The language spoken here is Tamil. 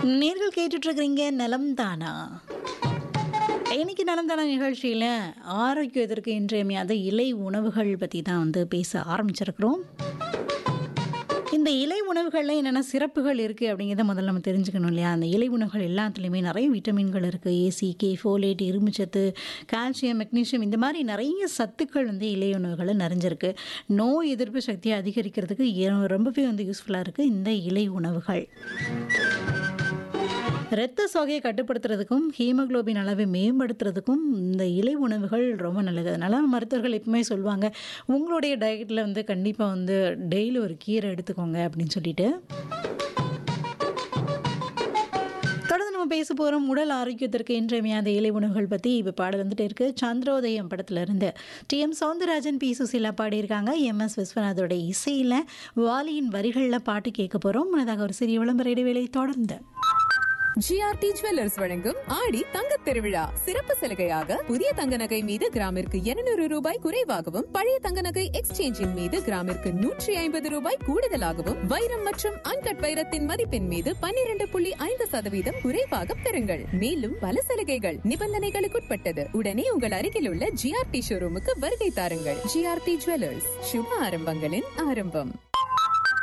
நேர்கள் கேட்டுட்டு இருக்கிறீங்க நலம் தானா. இன்னைக்கு நலம் தானா நிகழ்ச்சியில் ஆரோக்கியத்திற்கு இன்றியமையாத இலை உணவுகள் பற்றி தான் பேச ஆரம்பிச்சிருக்கிறோம். இந்த இலை உணவுகளில் என்னென்ன சிறப்புகள் இருக்குது அப்படிங்கிறத முதல்ல நம்ம தெரிஞ்சுக்கணும் இல்லையா. அந்த இலை உணவுகள் எல்லாத்துலேயுமே நிறைய விட்டமின்கள் இருக்குது. ஏசிகே, ஃபோலேட், இரும்புச்சத்து, கால்சியம், மெக்னீஷியம், இந்த மாதிரி நிறைய சத்துக்கள் இலை உணவுகளில் நிறைஞ்சிருக்கு. நோய் எதிர்ப்பு சக்தியை அதிகரிக்கிறதுக்கு ரொம்பவே யூஸ்ஃபுல்லாக இருக்குது இந்த இலை உணவுகள். இரத்த சோகையை கட்டுப்படுத்துறதுக்கும் ஹீமோகுளோபின் அளவை மேம்படுத்துறதுக்கும் இந்த இலை உணவுகள் ரொம்ப நல்லது. அதனால் மருத்துவர்கள் எப்பவுமே சொல்லுவாங்க, உங்களுடைய டயட்டில் கண்டிப்பாக டெய்லி ஒரு கீரை எடுத்துக்கோங்க அப்படின்னு சொல்லிட்டு. தொடர்ந்து நம்ம பேச போகிறோம் உடல் ஆரோக்கியத்திற்கு இன்றியமையாத இலை உணவுகள் பற்றி. இப்போ பாடல் இருக்கு. சந்திரோதயம் படத்துலேருந்து டி.எம். சௌந்தரராஜன், பி. சுசீலா பாடியிருக்காங்க. எம்.எஸ். விஸ்வநாதோட இசையில் வாலியின் வரிகளில் பாட்டு கேட்க போகிறோம். முன்னதாக ஒரு சிறிய விளம்பர இடைவேளை தொடர்ந்து. ஜிஆர்டி ஜுவல்லர்ஸ் வழங்கும் ஆடி தங்கத் திருவிழா சிறப்பு சலுகையாக புதிய தங்க நகை மீது கிராமிற்கு 200 ரூபாய் குறைவாகவும், பழைய தங்க நகை எக்ஸ்சேஞ்சின் மீது கிராமிற்கு 150 ரூபாய் கூடுதலாகவும், வைரம் மற்றும் அன்கட் வைரத்தின் மதிப்பின் மீது 12.5% குறைவாக பெறுங்கள். மேலும் பல சலுகைகள் நிபந்தனைகளுக்குட்பட்டது. உடனே உங்கள் அருகில் உள்ள ஜிஆர்டி ஷோரூமுக்கு வருகை தாருங்கள். ஜிஆர்டி ஜுவல்லர்ஸ், சுப ஆரம்பங்களின் ஆரம்பம்.